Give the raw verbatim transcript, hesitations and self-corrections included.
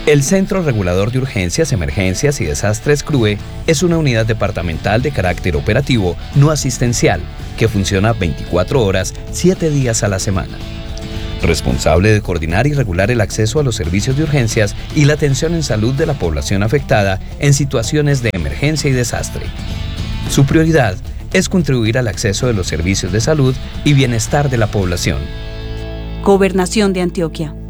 El Centro Regulador de Urgencias, Emergencias y Desastres C R U E es una unidad departamental de carácter operativo no asistencial que funciona veinticuatro horas, siete días a la semana. Responsable de coordinar y regular el acceso a los servicios de urgencias y la atención en salud de la población afectada en situaciones de emergencia y desastre. Su prioridad es contribuir al acceso de los servicios de salud y bienestar de la población. Gobernación de Antioquia.